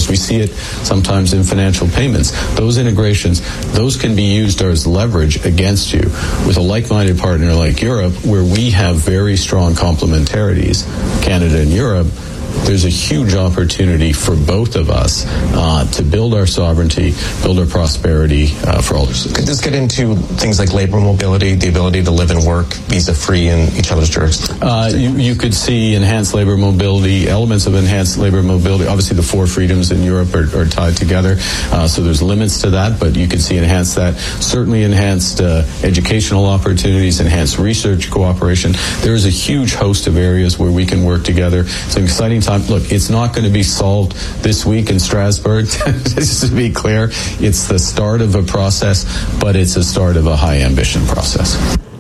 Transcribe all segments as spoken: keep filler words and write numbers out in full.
chemicals. We see it sometimes in financial payments. Those integrations, those can be used as leverage against you. With a like-minded partner like Europe, where we have very strong complementarities, Canada and Europe, there's a huge opportunity for both of us uh, to build our sovereignty, build our prosperity uh, for all our citizens. Could this get into things like labor mobility, the ability to live and work visa-free in each other's jurisdictions? Uh, you, you could see enhanced labor mobility, elements of enhanced labor mobility. Obviously, the four freedoms in Europe are, are tied together, uh, so there's limits to that, but you could see enhanced that. Certainly enhanced uh, educational opportunities, enhanced research cooperation. There is a huge host of areas where we can work together. It's an exciting time. Look, it's not going to be solved this week in Strasbourg. Just to be clear, it's the start of a process, but it's the start of a high ambition process.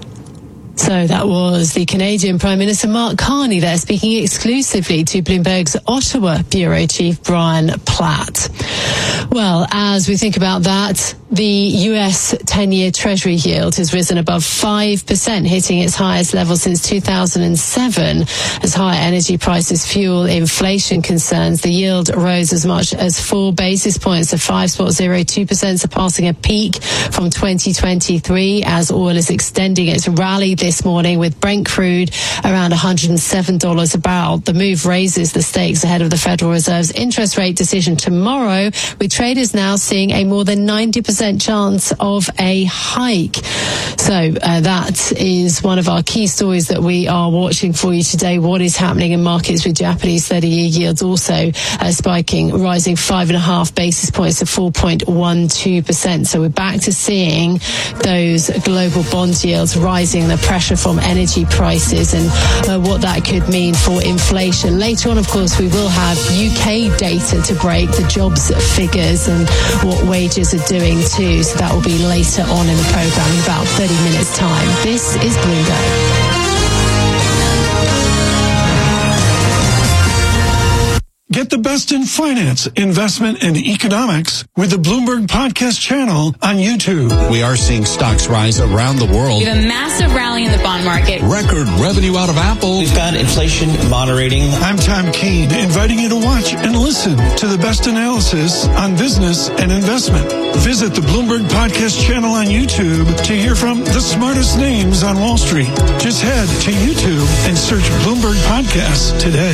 So that was the Canadian Prime Minister Mark Carney there, speaking exclusively to Bloomberg's Ottawa Bureau Chief Brian Platt. Well, as we think about that, the U S ten-year Treasury yield has risen above five percent, hitting its highest level since two thousand seven. As higher energy prices fuel inflation concerns, the yield rose as much as four basis points to five point zero two percent, surpassing a peak from twenty twenty-three as oil is extending its rally this morning, with Brent crude around one hundred seven dollars a barrel. The move raises the stakes ahead of the Federal Reserve's interest rate decision tomorrow, with traders now seeing a more than ninety percent chance of a hike. So uh, that is one of our key stories that we are watching for you today. What is happening in markets with Japanese thirty-year yields also uh, spiking, rising five and a half basis points to four point one two percent. So we're back to seeing those global bond yields rising, the pressure from energy prices and uh, what that could mean for inflation. Later on, of course, we will have U K data to break, the jobs figures and what wages are doing too. So that will be later on in the programme in about thirty minutes time. This is Bloomberg. Get the best in finance, investment, and economics with the Bloomberg Podcast channel on YouTube. We are seeing stocks rise around the world. We have a massive rally in the bond market. Record revenue out of Apple. We've got inflation moderating. I'm Tom Keene, inviting you to watch and listen to the best analysis on business and investment. Visit the Bloomberg Podcast channel on YouTube to hear from the smartest names on Wall Street. Just head to YouTube and search Bloomberg Podcasts today.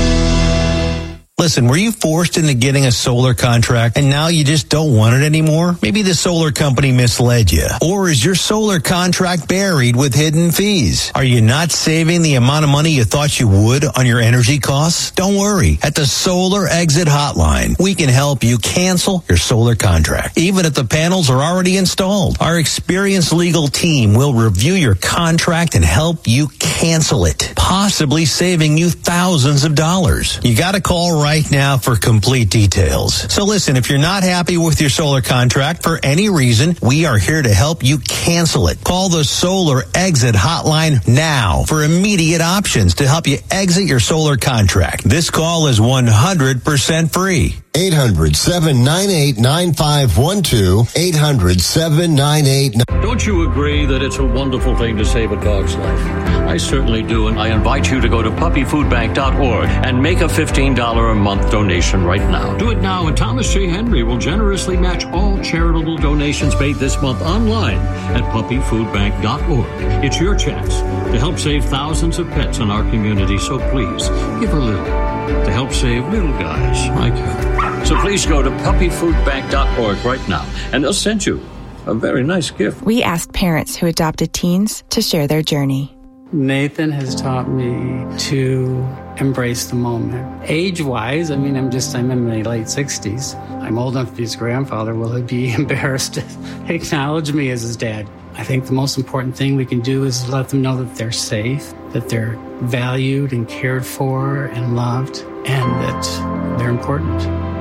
Listen, were you forced into getting a solar contract and now you just don't want it anymore? Maybe the solar company misled you. Or is your solar contract buried with hidden fees? Are you not saving the amount of money you thought you would on your energy costs? Don't worry. At the Solar Exit Hotline, we can help you cancel your solar contract, even if the panels are already installed. Our experienced legal team will review your contract and help you cancel it, possibly saving you thousands of dollars. You got to call right now for complete details. So listen, if you're not happy with your solar contract for any reason, we are here to help you cancel it. Call the Solar Exit Hotline now for immediate options to help you exit your solar contract. This call is one hundred percent free. eight hundred, seven nine eight, nine five one two. eight hundred, seven nine eight. Don't you agree that it's a wonderful thing to save a dog's life? I certainly do, and I invite you to go to puppy food bank dot org and make a fifteen dollars a month donation right now. Do it now, and Thomas J. Henry will generously match all charitable donations made this month online at puppy food bank dot org. It's your chance to help save thousands of pets in our community, so please give a little to help save little guys like you. So please go to puppy food bank dot org right now, and they'll send you a very nice gift. We asked parents who adopted teens to share their journey. Nathan has taught me to embrace the moment. Age-wise, I mean, I'm just, I'm in my late sixties. I'm old enough to be his grandfather. Will he be embarrassed to acknowledge me as his dad? I think the most important thing we can do is let them know that they're safe, that they're valued and cared for and loved, and that they're important.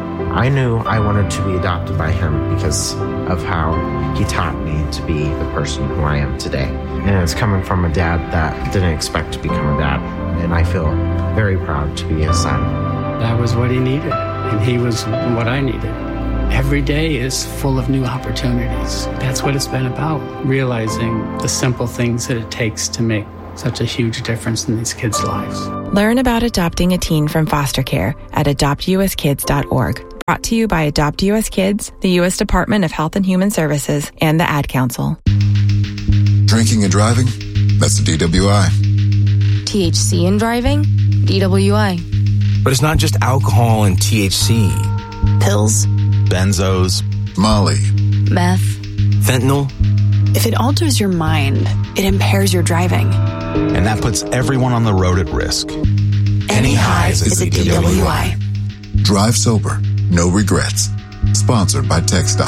I knew I wanted to be adopted by him because of how he taught me to be the person who I am today. And it's coming from a dad that didn't expect to become a dad. And I feel very proud to be his son. That was what he needed, and he was what I needed. Every day is full of new opportunities. That's what it's been about, realizing the simple things that it takes to make such a huge difference in these kids' lives. Learn about adopting a teen from foster care at adopt u s kids dot org. Brought to you by Adopt U S Kids, the U S Department of Health and Human Services, and the Ad Council. Drinking and driving? That's the D W I. T H C in driving? D W I. But it's not just alcohol and T H C. Pills. Benzos. Molly. Meth. Fentanyl. If it alters your mind, it impairs your driving. And that puts everyone on the road at risk. Any highs is a D W I. Drive sober. No regrets. Sponsored by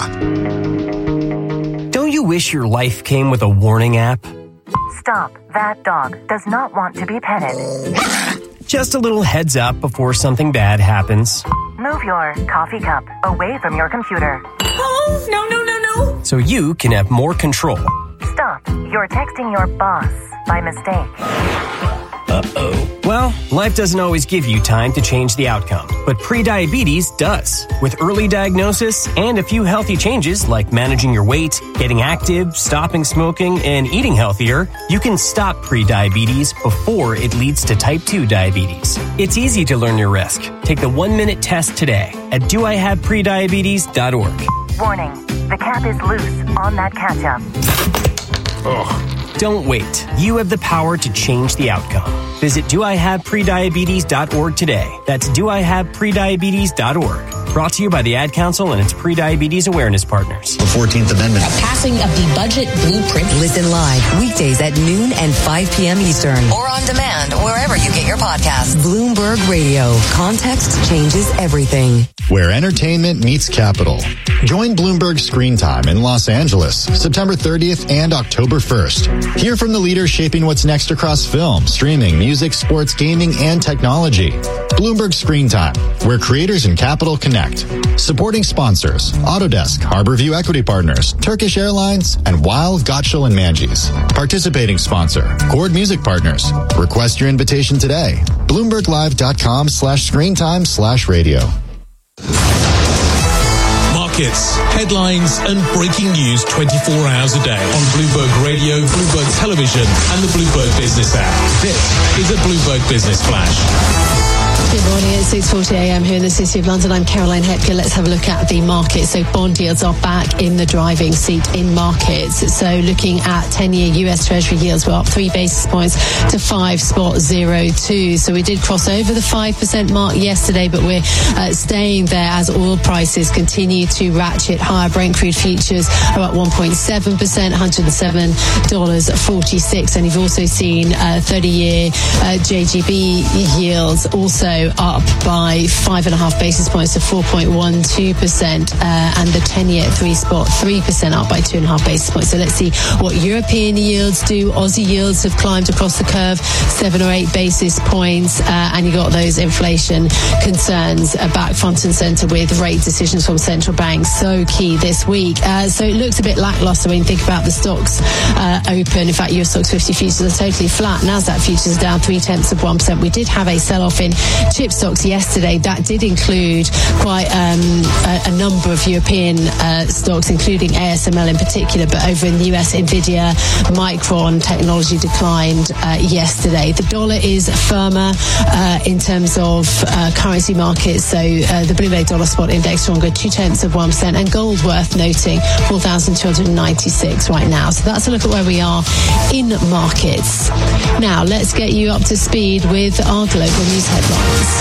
TxDOT. Don't you wish your life came with a warning app? Stop. That dog does not want to be petted. Just a little heads up before something bad happens. Move your coffee cup away from your computer. Oh, no, no, no, no. So you can have more control. Stop. You're texting your boss by mistake. Uh-oh. Well, life doesn't always give you time to change the outcome, but prediabetes does. With early diagnosis and a few healthy changes like managing your weight, getting active, stopping smoking, and eating healthier, you can stop prediabetes before it leads to type two diabetes. It's easy to learn your risk. Take the one-minute test today at do I have prediabetes dot org. Warning, the cap is loose on that ketchup. Ugh. Don't wait. You have the power to change the outcome. Visit do I have prediabetes dot org today. That's do I have prediabetes dot org. Brought to you by the Ad Council and its Prediabetes Awareness Partners. The fourteenth Amendment. A passing of the budget blueprint. Listen live weekdays at noon and five p.m. Eastern. Or on demand wherever you get your podcasts. Bloomberg Radio. Context changes everything. Where entertainment meets capital. Join Bloomberg Screen Time in Los Angeles, September thirtieth and October first. Hear from the leaders shaping what's next across film, streaming, music, sports, gaming, and technology. Bloomberg Screen Time, where creators and capital connect. Supporting sponsors, Autodesk, Harborview Equity Partners, Turkish Airlines, and Weil, Gotshal and Manges. Participating sponsor, Chord Music Partners. Request your invitation today. BloombergLive.com slash screentime slash radio. Markets, headlines, and breaking news twenty-four hours a day on Bloomberg Radio, Bloomberg Television, and the Bloomberg Business app. This is a Bloomberg Business Flash. Good morning, it's six forty a.m. here in the City of London. I'm Caroline Hepker. Let's have a look at the market. So bond yields are back in the driving seat in markets. So looking at ten-year U S Treasury yields, we're up three basis points to five point zero two. So we did cross over the five percent mark yesterday, but we're uh, staying there as oil prices continue to ratchet higher. Brent crude futures are up one point seven percent, one hundred seven dollars and forty-six cents. And you've also seen uh, thirty-year uh, J G B yields also up by five and a half basis points to four point one two percent, uh, and the ten-year three spot three percent up by two and a half basis points. So let's see what European yields do. Aussie yields have climbed across the curve seven or eight basis points, uh, and you got those inflation concerns uh, back front and centre with rate decisions from central banks. So key this week. Uh, so it looks a bit lackluster when you think about the stocks uh, open. In fact, U S Stocks fifty futures are totally flat. Nasdaq futures are down three tenths of one percent. We did have a sell-off in chip stocks yesterday. That did include quite um, a, a number of European uh, stocks, including A S M L in particular, but over in the U S, Nvidia, Micron Technology declined uh, yesterday. The dollar is firmer uh, in terms of uh, currency markets. So uh, the Bloomberg Dollar Spot Index stronger two tenths of one percent, and gold worth noting four thousand two hundred ninety-six right now. So that's a look at where we are in markets. Now let's get you up to speed with our global news headlines.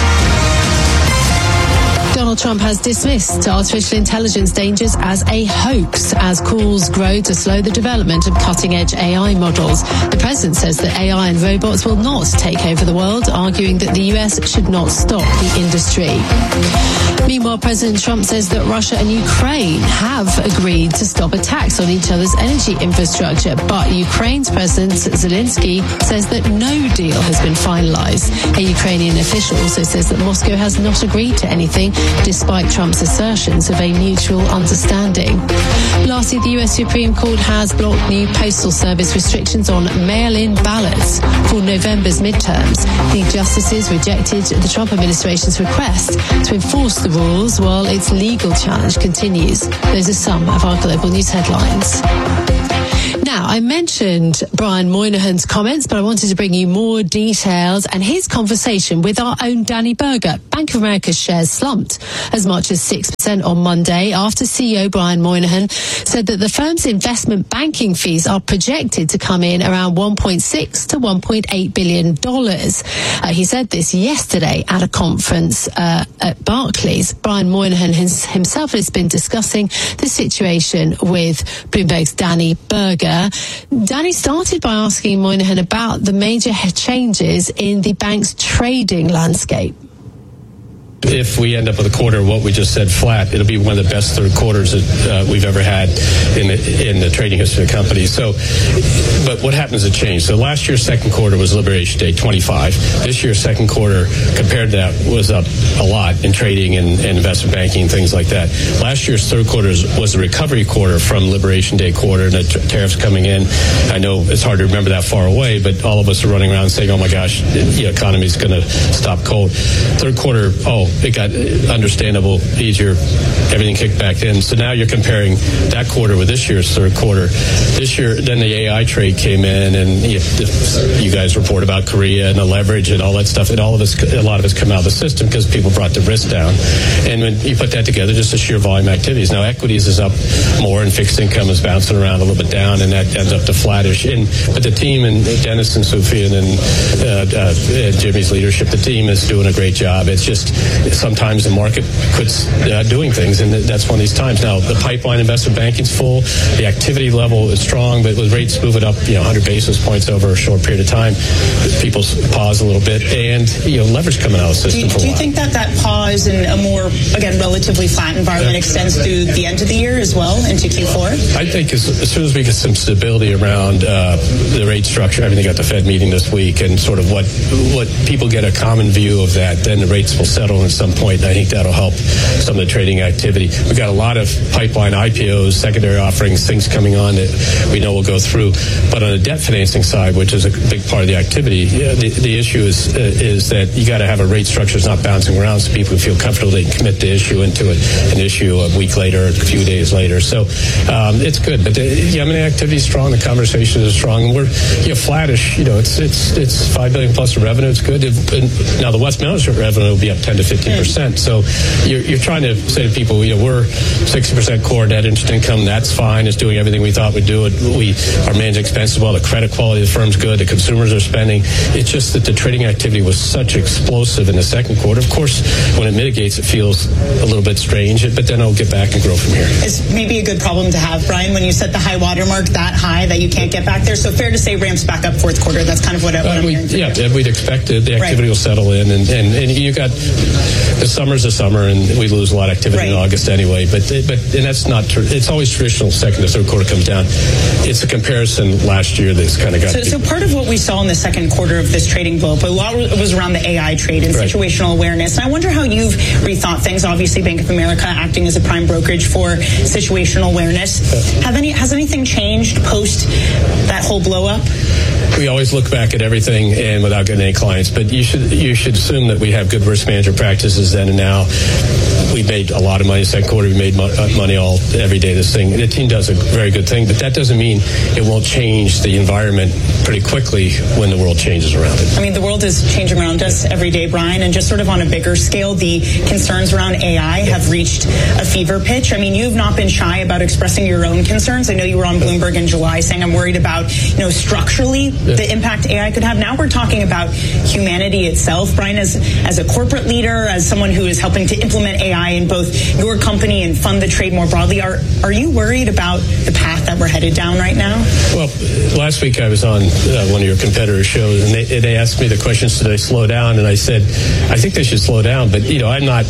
Donald Trump has dismissed artificial intelligence dangers as a hoax as calls grow to slow the development of cutting-edge A I models. The president says that A I and robots will not take over the world, arguing that the U S should not stop the industry. Meanwhile, President Trump says that Russia and Ukraine have agreed to stop attacks on each other's energy infrastructure, but Ukraine's President Zelensky says that no deal has been finalized. A Ukrainian official also says that Moscow has not agreed to anything, despite Trump's assertions of a mutual understanding. Lastly, the U S Supreme Court has blocked new postal service restrictions on mail-in ballots for November's midterms. The justices rejected the Trump administration's request to enforce the rules while its legal challenge continues. Those are some of our global news headlines. Now, I mentioned Brian Moynihan's comments, but I wanted to bring you more details and his conversation with our own Danny Berger. Bank of America's shares slumped as much as six percent on Monday after C E O Brian Moynihan said that the firm's investment banking fees are projected to come in around one point six to one point eight billion dollars. Uh, he said this yesterday at a conference uh, at Barclays. Brian Moynihan his, himself has been discussing the situation with Bloomberg's Danny Berger. Danny started by asking Moynihan about the major changes in the bank's trading landscape. If we end up with a quarter of what we just said flat, it'll be one of the best third quarters that uh, we've ever had in the, in the trading history of the company. So, but what happens to change? So last year's second quarter was Liberation Day twenty-five. This year's second quarter compared to that was up a lot in trading and, and investment banking and things like that. Last year's third quarter was a recovery quarter from Liberation Day quarter and the t- tariffs coming in. I know it's hard to remember that far away, but all of us are running around saying, oh my gosh, the economy is going to stop cold. Third quarter, oh, it got understandable, easier, everything kicked back in. So now you're comparing that quarter with this year's third quarter. This year, then the A I trade came in, and you, you guys report about Korea and the leverage and all that stuff, and all of us, a lot of us come out of the system because people brought the risk down. And when you put that together, just the sheer volume activities. Now equities is up more, and fixed income is bouncing around a little bit down, and that ends up to flattish. And but the team, and Dennis and Sufyan and, uh, uh, and Jimmy's leadership, the team is doing a great job. It's just sometimes the market quits uh, doing things, and that's one of these times. Now, the pipeline investment banking's full. The activity level is strong, but with rates moving up, you know, one hundred basis points over a short period of time, people pause a little bit, and, you know, leverage coming out of the system do, for a do while. you think that that pause in a more, again, relatively flat environment extends through the end of the year as well, into Q four? I think as, as soon as we get some stability around uh, the rate structure, everything at the Fed meeting this week, and sort of what what people get a common view of that, then the rates will settle at some point. I think that'll help some of the trading activity. We've got a lot of pipeline I P Os, secondary offerings, things coming on that we know will go through. But on the debt financing side, which is a big part of the activity, yeah, the, the issue is uh, is that you got to have a rate structure that's not bouncing around, so people feel comfortable they can commit the issue into it, an issue a week later, a few days later. So um, it's good. But the, the M and A activity is strong. The conversation is strong. And we're you know, flattish. You know, it's it's it's five billion plus of revenue. It's good. It, now the West Management revenue will be up ten to fifteen percent. So you're, you're trying to say to people, you know, we're sixty percent core net interest income. That's fine. It's doing everything we thought we'd do. It. We are managing expenses well. The credit quality of the firm's good. The consumers are spending. It's just that the trading activity was such explosive in the second quarter. Of course, when it mitigates, it feels a little bit strange, but then it'll get back and grow from here. It's maybe a good problem to have, Brian, when you set the high water mark that high that you can't get back there. So fair to say ramps back up fourth quarter. That's kind of what, I, what uh, I'm we, hearing. Yeah, you. We'd expect it. The activity right. will settle in, and, and, and you got the summer's the summer, and we lose a lot of activity right. in August anyway. But but and that's not. It's always traditional. Second to third quarter comes down. It's a comparison last year that's kind of got. So, so part of what we saw in the second quarter of this trading blow up, a lot was around the A I trade and right. situational awareness. And I wonder how you've rethought things. Obviously, Bank of America acting as a prime brokerage for situational awareness. Yeah. Have any has anything changed post that whole blow up? We always look back at everything and without getting any clients, but you should you should assume that we have good risk management practices then and now. We made a lot of money second quarter. We made money all every day. This thing, the team does a very good thing, but that doesn't mean it won't change the environment pretty quickly when the world changes around it. I mean, the world is changing around us every day, Brian, and just sort of on a bigger scale, the concerns around A I have reached a fever pitch. I mean, you've not been shy about expressing your own concerns. I know you were on Bloomberg in July saying, I'm worried about, you know, structurally yeah. the impact A I could have. Now we're talking about humanity itself. Brian, as as a corporate leader, as someone who is helping to implement A I in both your company and fund the trade more broadly, are are you worried about the path that we're headed down right now? Well, last week I was on uh, one of your competitors' shows, and they, they asked me the question, should they slow down? And I said, I think they should slow down, but, you know, I'm not...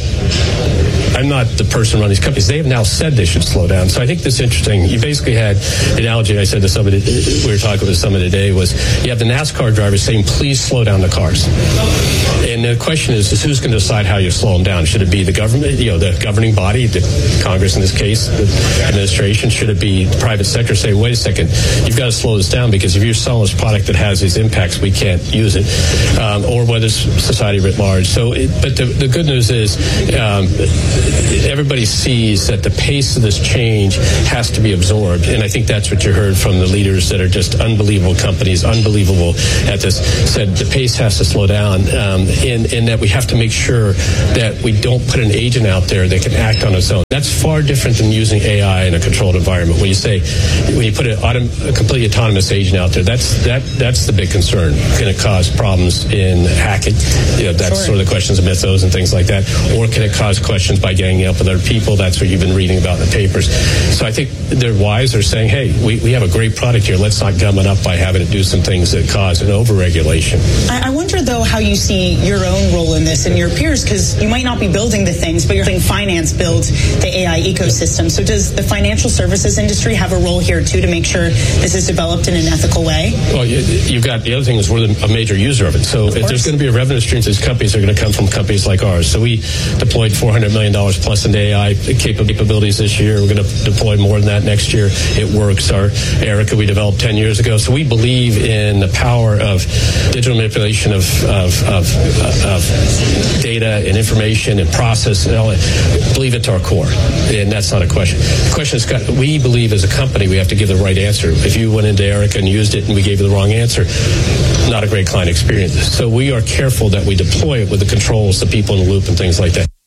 I'm not the person running these companies. They have now said they should slow down. So I think this is interesting. You basically had the analogy I said to somebody, we were talking with somebody today, was you have the NASCAR drivers saying, please slow down the cars. And the question is, is who's going to decide how you slow them down? Should it be the government? you know, the governing body, the Congress in this case, the administration, should it be the private sector, say, wait a second, you've got to slow this down, because if you're selling this product that has these impacts, we can't use it, um, or whether it's society writ large. So, it, but the, the good news is um, everybody sees that the pace of this change has to be absorbed, and I think that's what you heard from the leaders that are just unbelievable companies, unbelievable at this, said the pace has to slow down, um, and, and that we have to make sure that we don't put an agent out there that can act on its own. That's far different than using A I in a controlled environment. When you say, when you put an autom- a completely autonomous agent out there, that's that that's the big concern. Can it cause problems in hacking? You know, that's sure. sort of the questions of mythos and things like that. Or can it cause questions by ganging up with other people? That's what you've been reading about in the papers. So I think they're wise. They're saying, hey, we, we have a great product here. Let's not gum it up by having it do some things that cause an overregulation. I, I wonder, though, how you see your own role in this and your peers, because you might not be building the things, but you're helping finance build the A I ecosystem. So does the financial services industry have a role here, too, to make sure this is developed in an ethical way? Well, you've got the other thing is we're a major user of it. So of if there's going to be a revenue stream to these companies, they're going to come from companies like ours. So we deployed four hundred million dollars plus into A I capabilities this year. We're going to deploy more than that next year. It works. Our Erica we developed ten years ago. So we believe in the power of digital manipulation of, of, of, of data and information and process. And all that. Believe it to our core. And that's not a question. The question is, we believe as a company we have to give the right answer. If you went into Erica and used it and we gave you the wrong answer, not a great client experience. So we are careful that we deploy it with the controls, the people in the loop and things like that.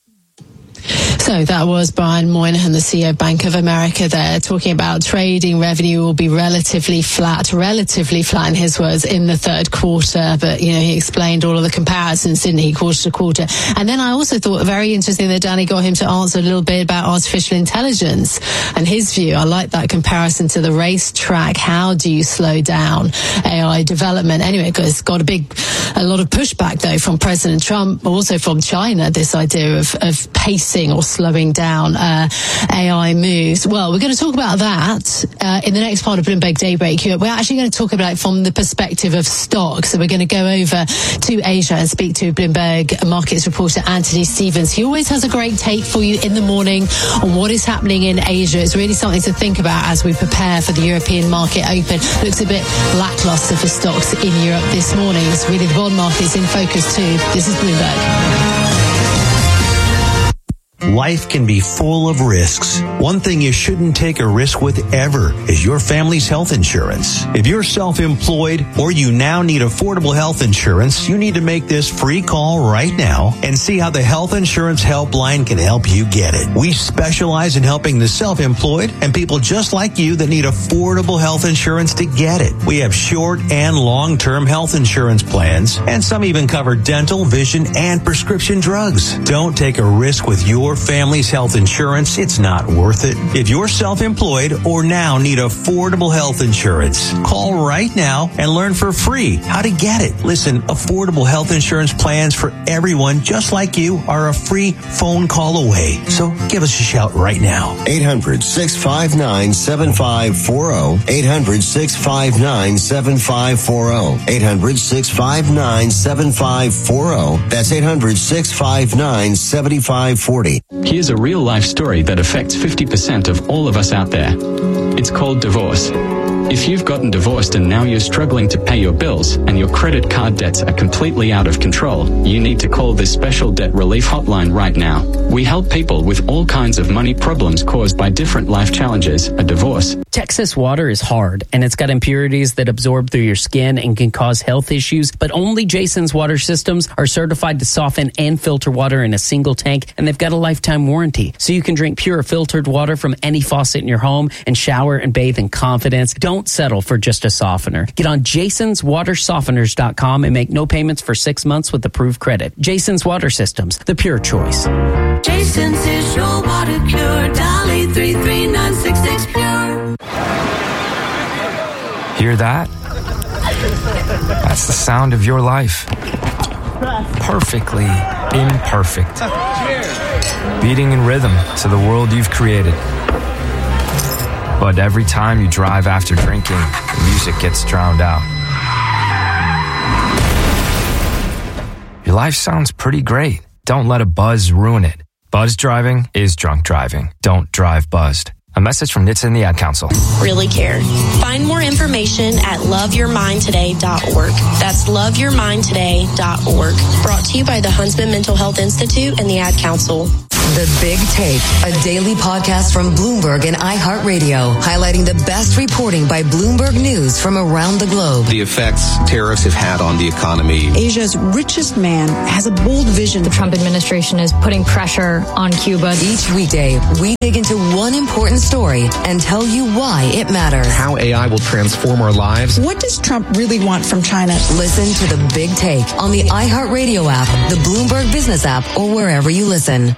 So that was Brian Moynihan, the C E O of Bank of America there, talking about trading revenue will be relatively flat, relatively flat in his words, in the third quarter. But, you know, he explained all of the comparisons, didn't he, quarter to quarter. And then I also thought very interesting that Danny got him to answer a little bit about artificial intelligence and his view. I like that comparison to the racetrack. How do you slow down A I development? Anyway, it's got a big, a lot of pushback, though, from President Trump, also from China, this idea of, of pacing or slowing down uh, A I moves. Well, we're going to talk about that uh, in the next part of Bloomberg Daybreak. We're actually going to talk about it from the perspective of stocks. So we're going to go over to Asia and speak to Bloomberg markets reporter Anthony Stevens. He always has a great take for you in the morning on what is happening in Asia. It's really something to think about as we prepare for the European market open. Looks a bit lackluster for stocks in Europe this morning. It's really the bond market's in focus too. This is Bloomberg. Life can be full of risks. One thing you shouldn't take a risk with ever is your family's health insurance. If you're self-employed or you now need affordable health insurance, you need to make this free call right now and see how the Health Insurance Helpline can help you get it. We specialize in helping the self-employed and people just like you that need affordable health insurance to get it. We have short and long-term health insurance plans, and some even cover dental, vision, and prescription drugs. Don't take a risk with your family's health insurance. It's not worth it. If you're self-employed or now need affordable health insurance, call right now and learn for free how to get it. Listen, affordable health insurance plans for everyone just like you are a free phone call away. So give us a shout right now. eight hundred, six five nine, seven five four zero. eight hundred, six five nine, seven five four zero. eight hundred, six five nine, seven five four zero. That's eight hundred, six five nine, seven five four zero. Here's a real-life story that affects fifty percent of all of us out there. It's called divorce. If you've gotten divorced and now you're struggling to pay your bills and your credit card debts are completely out of control, you need to call this special debt relief hotline right now. We help people with all kinds of money problems caused by different life challenges, a divorce. Texas water is hard, and it's got impurities that absorb through your skin and can cause health issues, but only Jason's water systems are certified to soften and filter water in a single tank, and they've got a lifetime warranty. So you can drink pure filtered water from any faucet in your home and shower and bathe in confidence. Don't settle for just a softener. Get on jasons water softeners dot com and make no payments for six months with approved credit. Jason's Water Systems, the pure choice. Jason's is your water cure. Dolly three three nine six six pure. Hear that? That's the sound of your life. Perfectly imperfect. Beating in rhythm to the world you've created. But every time you drive after drinking, the music gets drowned out. Your life sounds pretty great. Don't let a buzz ruin it. Buzzed driving is drunk driving. Don't drive buzzed. A message from N H T S A and the Ad Council. Really care. Find more information at love your mind today dot org. That's love your mind today dot org. Brought to you by the Huntsman Mental Health Institute and the Ad Council. The Big Take, a daily podcast from Bloomberg and iHeartRadio, highlighting the best reporting by Bloomberg News from around the globe. The effects tariffs have had on the economy. Asia's richest man has a bold vision. The Trump administration is putting pressure on Cuba. Each weekday, we dig into one important story and tell you why it matters. How A I will transform our lives. What does Trump really want from China? Listen to The Big Take on the iHeartRadio app, the Bloomberg Business app, or wherever you listen.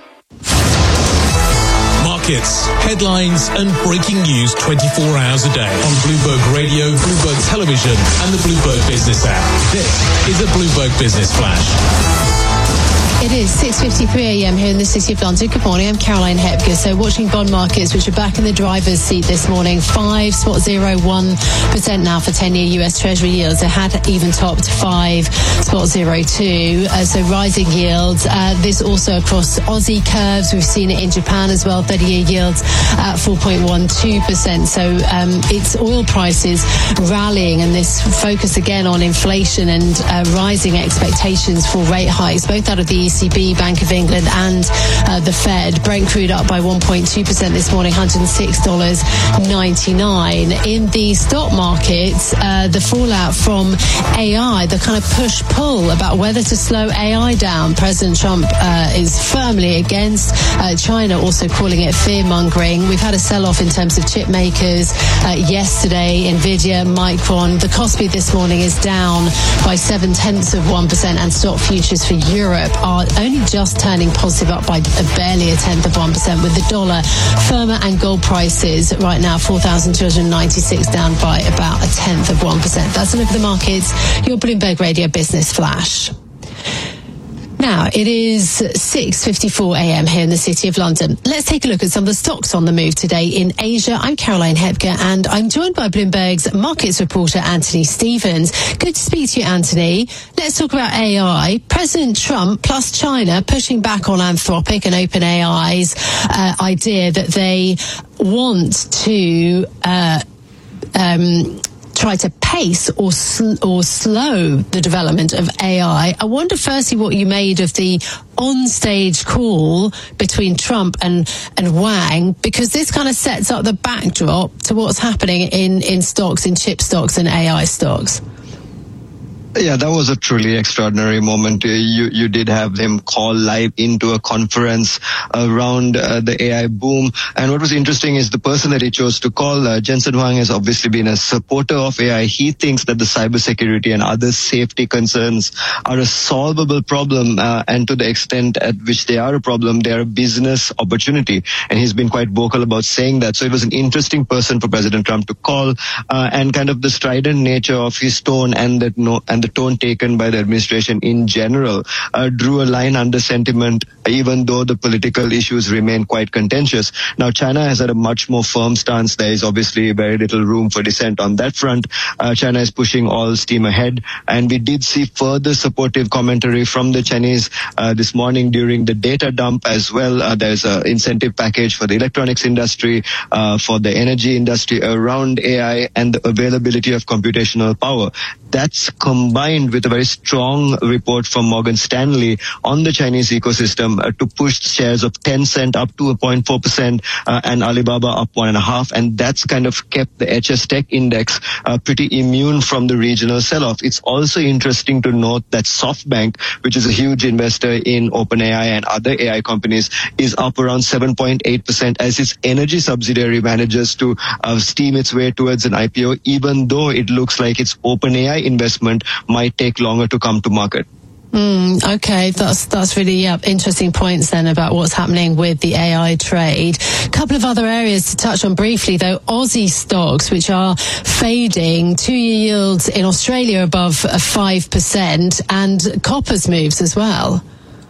Markets, headlines and breaking news twenty-four hours a day on Bloomberg Radio, Bloomberg Television and the Bloomberg Business app. This is a Bloomberg Business Flash. It is six fifty-three a.m. here in the City of London. Good morning, I'm Caroline Hepker. So watching bond markets, which are back in the driver's seat this morning, five point zero one percent now for ten-year U S Treasury yields. It had even topped five point zero two. Uh, so rising yields. Uh, this also across Aussie curves. We've seen it in Japan as well. thirty-year yields at four point one two percent. So um, it's oil prices rallying, and this focus again on inflation and uh, rising expectations for rate hikes, both out of the E C B, Bank of England and uh, the Fed. Brent crude up by one point two percent this morning, one hundred six dollars ninety-nine. In the stock markets, uh, the fallout from A I, the kind of push-pull about whether to slow A I down. President Trump uh, is firmly against. Uh, China also calling it fear-mongering. We've had a sell-off in terms of chip makers. Uh, yesterday, Nvidia, Micron. The Kospi this morning is down by seven-tenths of one percent, and stock futures for Europe are only just turning positive, up by barely a tenth of one percent, with the dollar firmer and gold prices right now four thousand two hundred ninety-six, down by about a tenth of one percent. That's a look at the markets. Your Bloomberg Radio Business Flash. Now, it is six fifty-four a.m. here in the City of London. Let's take a look at some of the stocks on the move today in Asia. I'm Caroline Hepker, and I'm joined by Bloomberg's markets reporter, Anthony Stevens. Good to speak to you, Anthony. Let's talk about A I. President Trump plus China pushing back on Anthropic and OpenAI's uh, idea that they want to uh, um try to pace or sl- or slow the development of A I. I wonder firstly what you made of the on-stage call between Trump and, and Wang, because this kind of sets up the backdrop to what's happening in, in stocks, in chip stocks and A I stocks. Yeah, that was a truly extraordinary moment. You you did have them call live into a conference around uh, the A I boom. And what was interesting is the person that he chose to call, uh, Jensen Huang, has obviously been a supporter of A I. He thinks that the cybersecurity and other safety concerns are a solvable problem, uh, and to the extent at which they are a problem, they are a business opportunity. And he's been quite vocal about saying that. So it was an interesting person for President Trump to call, uh, and kind of the strident nature of his tone and that no and the tone taken by the administration in general uh, drew a line under sentiment, even though the political issues remain quite contentious. Now, China has had a much more firm stance. There is obviously very little room for dissent on that front. Uh, China is pushing all steam ahead, and we did see further supportive commentary from the Chinese uh, this morning during the data dump as well. Uh, there's an incentive package for the electronics industry, uh, for the energy industry around A I and the availability of computational power. That's combined with a very strong report from Morgan Stanley on the Chinese ecosystem uh, to push shares of Tencent up to zero point four percent uh, and Alibaba up one and a half. And that's kind of kept the H S Tech index uh, pretty immune from the regional sell-off. It's also interesting to note that SoftBank, which is a huge investor in OpenAI and other A I companies, is up around seven point eight percent as its energy subsidiary manages to uh, steam its way towards an I P O, even though it looks like its OpenAI investment might take longer to come to market. Mm, okay, that's that's really uh, interesting points then about what's happening with the A I trade. A couple of other areas to touch on briefly, though. Aussie stocks, which are fading, two-year yields in Australia above five percent, and copper's moves as well.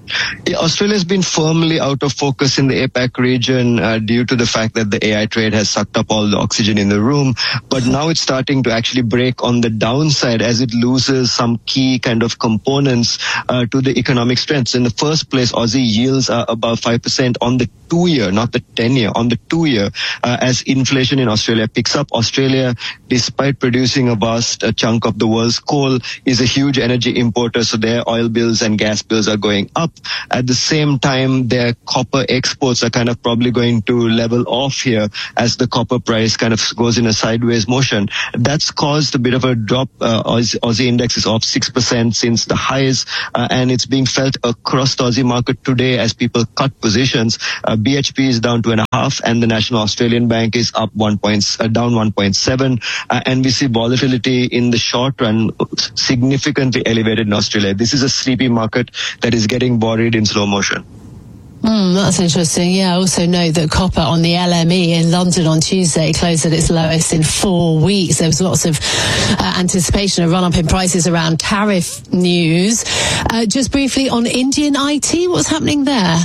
Yeah, Australia has been firmly out of focus in the APAC region uh, due to the fact that the A I trade has sucked up all the oxygen in the room. But now it's starting to actually break on the downside as it loses some key kind of components uh, to the economic strengths. In the first place, Aussie yields are above five percent on the two-year, not the ten-year, on the two-year, uh, as inflation in Australia picks up. Australia, despite producing a vast uh, chunk of the world's coal, is a huge energy importer, so their oil bills and gas bills are going up. At the same time, their copper exports are kind of probably going to level off here as the copper price kind of goes in a sideways motion. That's caused a bit of a drop. Uh, Aussie, Aussie index is off six percent since the highs, uh, and it's being felt across the Aussie market today as people cut positions. Uh, B H P is down two and a half, and the National Australian Bank is up one point, uh, down one point seven, uh, and we see volatility in the short run significantly elevated in Australia. This is a sleepy market that is getting buried in slow motion. Mm, that's interesting. Yeah, I also note that copper on the L M E in London on Tuesday closed at its lowest in four weeks. There was lots of uh, anticipation of run-up in prices around tariff news. Uh, just briefly on Indian I T, what's happening there?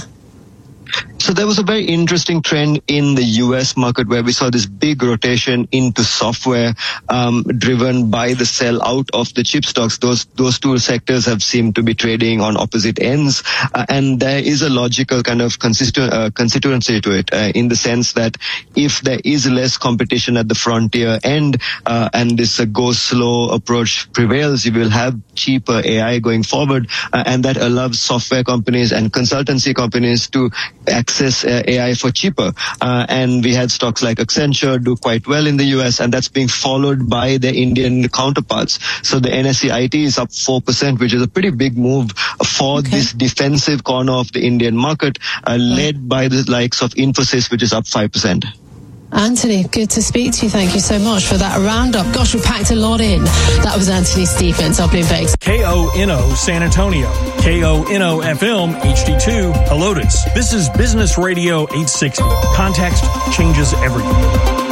So there was a very interesting trend in the U S market where we saw this big rotation into software, um, driven by the sell out of the chip stocks. Those those two sectors have seemed to be trading on opposite ends, uh, and there is a logical kind of constitu- uh, constituency to it, uh, in the sense that if there is less competition at the frontier end, uh, and this uh, go slow approach prevails, you will have cheaper A I going forward, uh, and that allows software companies and consultancy companies to access uh, A I for cheaper. Uh, and we had stocks like Accenture do quite well in the U S, and that's being followed by their Indian counterparts. So the N S E I T is up four percent, which is a pretty big move for okay. this defensive corner of the Indian market, uh, led by the likes of Infosys, which is up five percent. Anthony, good to speak to you. Thank you so much for that roundup. Gosh, we packed a lot in. That was Anthony Stephens, our Bloomberg. K O N O San Antonio, K O N O F M H D two Helotes. This is Business Radio eight sixty. Context changes everything.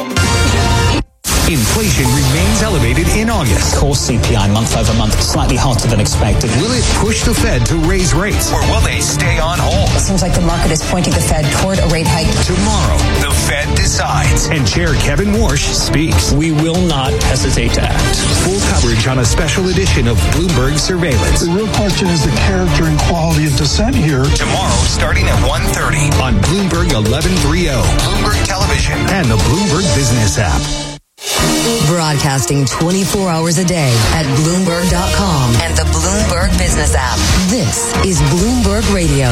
Inflation remains elevated in August. Core C P I month over month slightly hotter than expected. Will it push the Fed to raise rates, or will they stay on hold? It seems like the market is pointing the Fed toward a rate hike. Tomorrow, the Fed decides, and Chair Kevin Warsh speaks. We will not hesitate to act. Full coverage on a special edition of Bloomberg Surveillance. The real question is the character and quality of dissent here. Tomorrow, starting at one thirty on Bloomberg eleven thirty, Bloomberg Television, and the Bloomberg Business app. Broadcasting twenty-four hours a day at Bloomberg dot com and the Bloomberg Business app. This is Bloomberg Radio.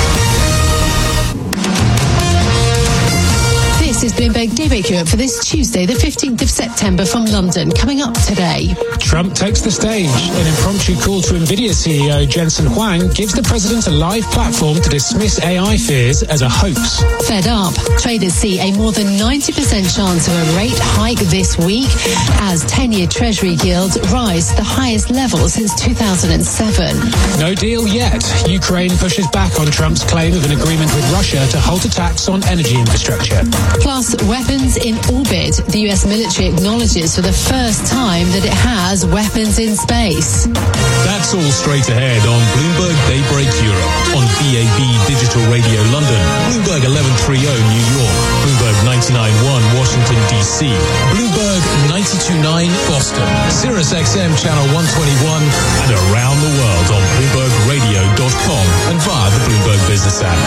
This is Bloomberg Daybreak Europe for this Tuesday, the fifteenth of September from London. Coming up today. Trump takes the stage. An impromptu call to NVIDIA C E O Jensen Huang gives the president a live platform to dismiss A I fears as a hoax. Fed up. Traders see a more than ninety percent chance of a rate hike this week as ten-year Treasury yields rise to the highest level since two thousand seven. No deal yet. Ukraine pushes back on Trump's claim of an agreement with Russia to halt attacks on energy infrastructure. Plus, weapons in orbit. The U S military acknowledges for the first time that it has weapons in space. That's all straight ahead on Bloomberg Daybreak Europe on B A B Digital Radio London, Bloomberg eleven thirty New York, Bloomberg ninety-nine point one Washington D C, Bloomberg ninety-two point nine Boston, Sirius X M Channel one twenty-one, and around the world on Bloomberg Radio dot com and via the Bloomberg Business app.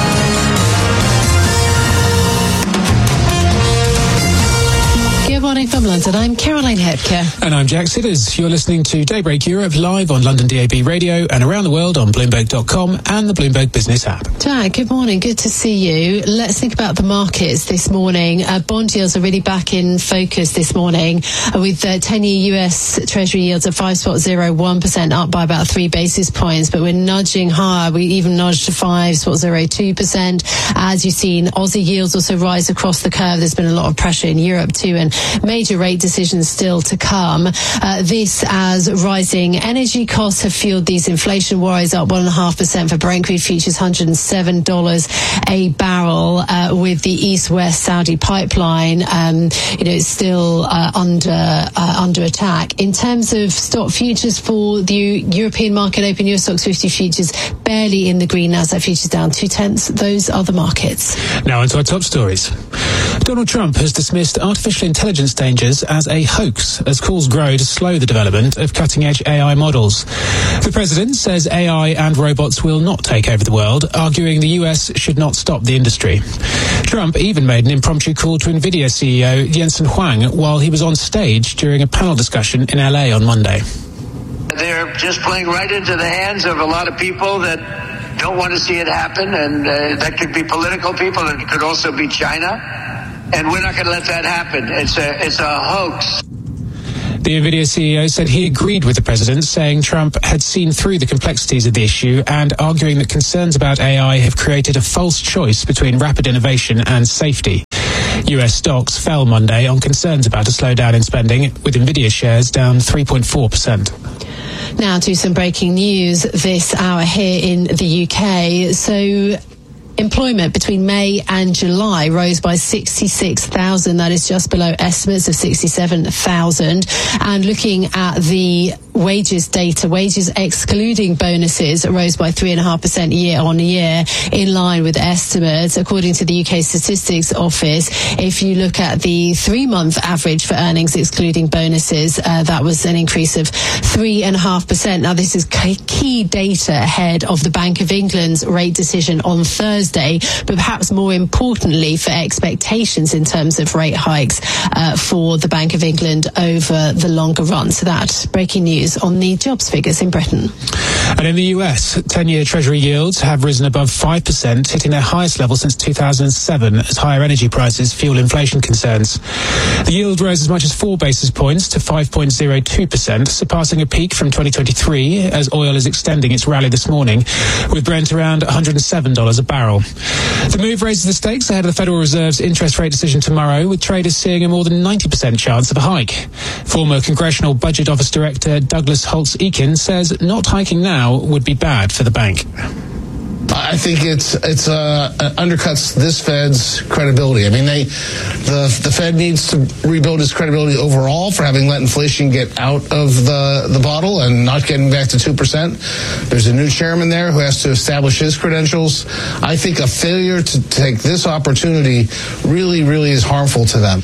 Good morning from London. I'm Caroline Hepker. And I'm Jack Sidders. You're listening to Daybreak Europe live on London D A B Radio and around the world on Bloomberg dot com and the Bloomberg Business app. Jack, good morning. Good to see you. Let's think about the markets this morning. Uh, bond yields are really back in focus this morning uh, with uh, ten-year U S Treasury yields at five point zero one percent, up by about three basis points, but we're nudging higher. We even nudged to five point zero two percent. As you've seen, Aussie yields also rise across the curve. There's been a lot of pressure in Europe too, and major major rate decisions still to come. Uh, this as rising energy costs have fueled these inflation worries, up one point five percent for Brent crude futures, one hundred seven dollars a barrel, uh, with the East-West Saudi pipeline, um, you know, still uh, under uh, under attack. In terms of stock futures for the European market open, U S Stocks fifty futures barely in the green, Nasdaq futures down two-tenths. Those are the markets. Now onto our top stories. Donald Trump has dismissed artificial intelligence dangers as a hoax as calls grow to slow the development of cutting-edge A I models. The president says A I and robots will not take over the world, arguing the U S should not stop the industry. Trump even made an impromptu call to NVIDIA C E O Jensen Huang while he was on stage during a panel discussion in L A on Monday. They're just playing right into the hands of a lot of people that don't want to see it happen, and uh, that could be political people, and it could also be China, and we're not going to let that happen. It's a, it's a hoax. The NVIDIA C E O said he agreed with the president, saying Trump had seen through the complexities of the issue and arguing that concerns about A I have created a false choice between rapid innovation and safety. U S stocks fell Monday on concerns about a slowdown in spending, with NVIDIA shares down three point four percent. Now to some breaking news this hour here in the U K. So, employment between May and July rose by sixty-six thousand. That is just below estimates of sixty-seven thousand. And looking at the wages data, wages excluding bonuses rose by three point five percent year on year, in line with estimates. According to the U K Statistics Office, if you look at the three-month average for earnings excluding bonuses, uh, that was an increase of three point five percent. Now, this is key data ahead of the Bank of England's rate decision on Thursday, but perhaps more importantly for expectations in terms of rate hikes uh, for the Bank of England over the longer run. So that breaking news on the jobs figures in Britain. And in the U S, ten-year Treasury yields have risen above five percent, hitting their highest level since two thousand seven as higher energy prices fuel inflation concerns. The yield rose as much as four basis points to five point zero two percent, surpassing a peak from twenty twenty-three as oil is extending its rally this morning, with Brent around one hundred seven dollars a barrel. The move raises the stakes ahead of the Federal Reserve's interest rate decision tomorrow, with traders seeing a more than ninety percent chance of a hike. Former Congressional Budget Office Director Douglas Holtz-Eakin says not hiking now would be bad for the bank. I think it's it's uh, undercuts this Fed's credibility. I mean, they the the Fed needs to rebuild its credibility overall for having let inflation get out of the the bottle and not getting back to two percent. There's a new chairman there who has to establish his credentials. I think a failure to take this opportunity really, really is harmful to them.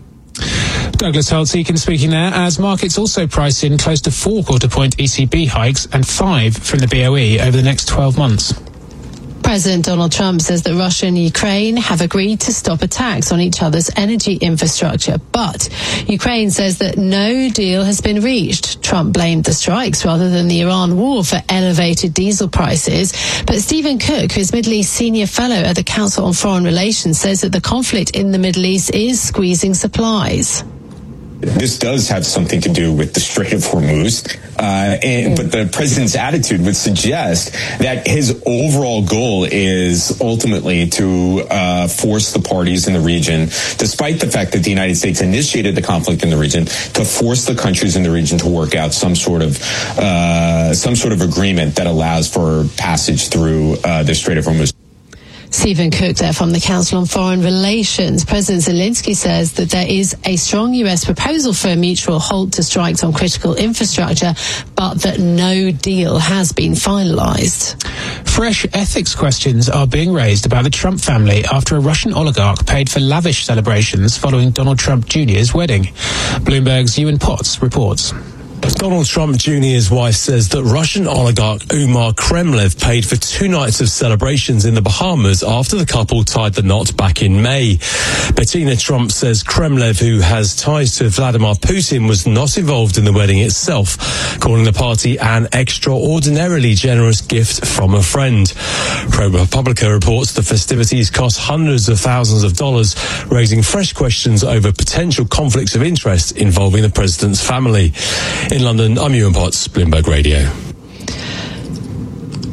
Douglas Holtz-Eakin speaking there, as markets also price in close to four quarter-point E C B hikes and five from the B O E over the next twelve months. President Donald Trump says that Russia and Ukraine have agreed to stop attacks on each other's energy infrastructure, but Ukraine says that no deal has been reached. Trump blamed the strikes rather than the Iran war for elevated diesel prices. But Stephen Cook, who is Middle East Senior Fellow at the Council on Foreign Relations, says that the conflict in the Middle East is squeezing supplies. This does have something to do with the Strait of Hormuz, uh, and, but the president's attitude would suggest that his overall goal is ultimately to uh, force the parties in the region, despite the fact that the United States initiated the conflict in the region, to force the countries in the region to work out some sort of uh, some sort of agreement that allows for passage through uh, the Strait of Hormuz. Stephen Cook there from the Council on Foreign Relations. President Zelensky says that there is a strong U S proposal for a mutual halt to strikes on critical infrastructure, but that no deal has been finalized. Fresh ethics questions are being raised about the Trump family after a Russian oligarch paid for lavish celebrations following Donald Trump Junior's wedding. Bloomberg's Ewan Potts reports. Donald Trump Junior's wife says that Russian oligarch Umar Kremlev paid for two nights of celebrations in the Bahamas after the couple tied the knot back in May. Bettina Trump says Kremlev, who has ties to Vladimir Putin, was not involved in the wedding itself, calling the party an extraordinarily generous gift from a friend. ProPublica reports the festivities cost hundreds of thousands of dollars, raising fresh questions over potential conflicts of interest involving the president's family. In London, I'm Ewan Potts, Bloomberg Radio.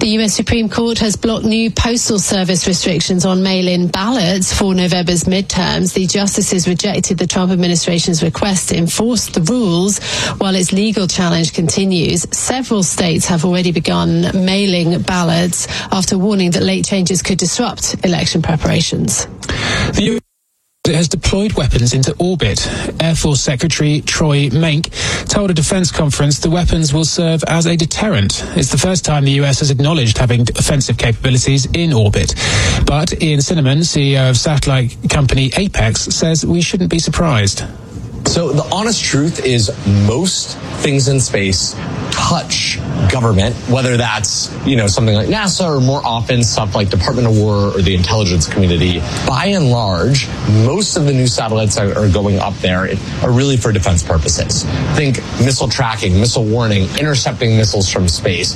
The U S Supreme Court has blocked new postal service restrictions on mail-in ballots for November's midterms. The justices rejected the Trump administration's request to enforce the rules while its legal challenge continues. Several states have already begun mailing ballots after warning that late changes could disrupt election preparations. The U S It has deployed weapons into orbit. Air Force Secretary Troy Menck told a defense conference the weapons will serve as a deterrent. It's the first time the U S has acknowledged having offensive capabilities in orbit. But Ian Cinnamon, C E O of satellite company Apex, says we shouldn't be surprised. So the honest truth is most things in space touch government, whether that's, you know, something like NASA or more often stuff like Department of War or the intelligence community. By and large, most of the new satellites that are going up there are really for defense purposes. Think missile tracking, missile warning, intercepting missiles from space.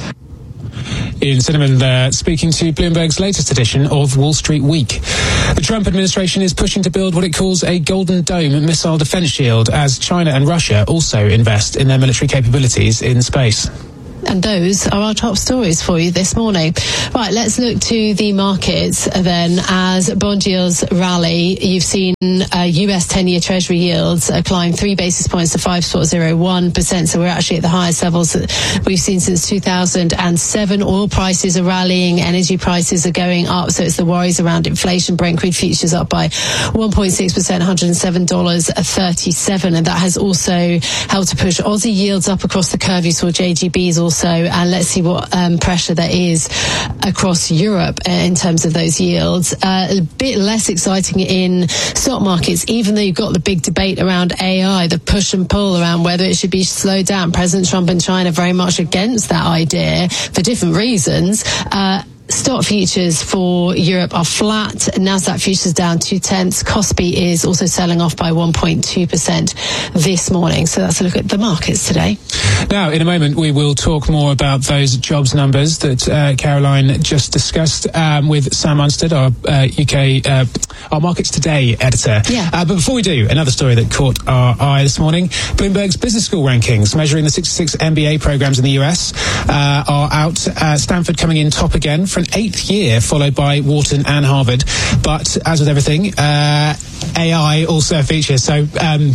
Ian Cinnamon there, speaking to Bloomberg's latest edition of Wall Street Week. The Trump administration is pushing to build what it calls a Golden Dome missile defense shield as China and Russia also invest in their military capabilities in space. And those are our top stories for you this morning. Right, let's look to the markets then. As bond yields rally, you've seen uh, U S ten-year Treasury yields uh, climb three basis points to five point zero one percent. So we're actually at the highest levels that we've seen since two thousand seven. Oil prices are rallying, energy prices are going up. So it's the worries around inflation. Brent crude futures up by one point six percent, one hundred seven dollars and thirty-seven cents. And that has also helped to push Aussie yields up across the curve. You saw J G Bs also. And let's see what um, pressure there is across Europe in terms of those yields. Uh, a bit less exciting in stock markets, even though you've got the big debate around A I, the push and pull around whether it should be slowed down. President Trump and China very much against that idea for different reasons. Uh, Stock futures for Europe are flat. Nasdaq futures down two tenths. Kospi is also selling off by one point two percent this morning. So that's a look at the markets today. Now, in a moment, we will talk more about those jobs numbers that uh, Caroline just discussed um, with Sam Unstead, our uh, U K, uh, our Markets Today editor. Yeah. Uh, but before we do, another story that caught our eye this morning. Bloomberg's business school rankings measuring the sixty-six M B A programs in the U S uh, are out. Uh, Stanford coming in top again for an eighth year, followed by Wharton and Harvard. But as with everything, uh, A I also features. So um,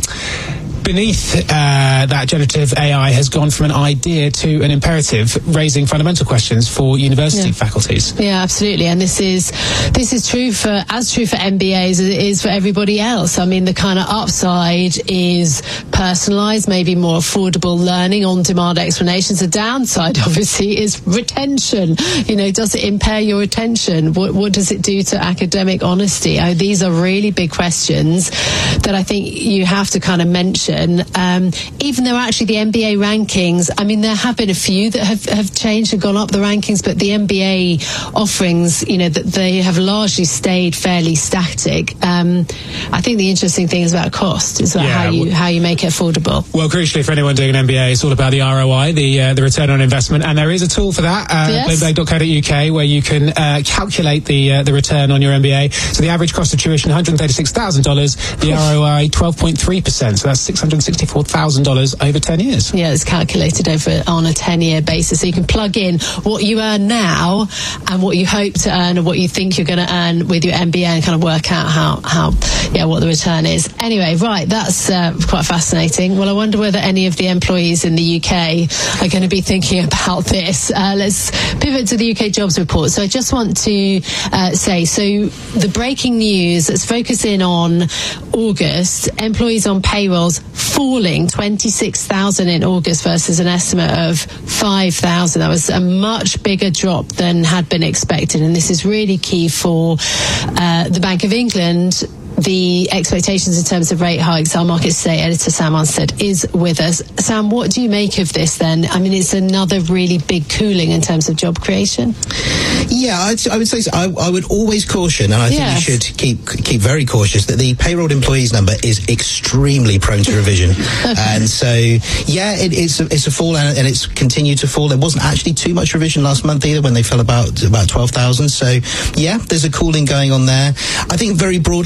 beneath uh, that generative A I has gone from an idea to an imperative, raising fundamental questions for university yeah. faculties. Yeah, absolutely. And this is this is true for as true for M B As as it is for everybody else. I mean, the kind of upside is personalised, maybe more affordable learning, on-demand explanations. The downside, obviously, is retention. You know, does it impair your retention? What, what does it do to academic honesty? I, these are really big questions that I think you have to kind of mention. Um, even though actually the M B A rankings, I mean, there have been a few that have, have changed and gone up the rankings, but the M B A offerings, you know, that they have largely stayed fairly static. Um, I think the interesting thing is about cost, is about yeah, how you how you make it affordable. Well, crucially for anyone doing an M B A, it's all about the R O I, the uh, the return on investment, and there is a tool for that, uh, yes. bloomberg dot co dot U K, where you can uh, calculate the uh, the return on your M B A. So the average cost of tuition, one hundred thirty-six thousand dollars, the R O I, twelve point three percent, so that's six hundred sixty-four thousand dollars over ten years. Yeah, it's calculated over on a ten-year basis. So you can plug in what you earn now and what you hope to earn and what you think you're going to earn with your M B A and kind of work out how, how yeah, what the return is. Anyway, right, that's uh, quite fascinating. Well, I wonder whether any of the employees in the U K are going to be thinking about this. Uh, let's pivot to the U K jobs report. So I just want to uh, say, so the breaking news, let's focus in on August. Employees on payrolls falling twenty-six thousand in August versus an estimate of five thousand. That was a much bigger drop than had been expected. And this is really key for uh, the Bank of England. The expectations in terms of rate hikes. Our Markets Today editor Sam Unstead is with us. Sam, what do you make of this then? I mean, it's another really big cooling in terms of job creation. Yeah, I'd, I would say so. I, I would always caution, and I think yes. you should keep keep very cautious, that the payroll employees number is extremely prone to revision. okay. And so, yeah, it, it's, a, it's a fall, and, and it's continued to fall. There wasn't actually too much revision last month either, when they fell about about twelve thousand. So, yeah, there's a cooling going on there. I think very broadly it's kind of a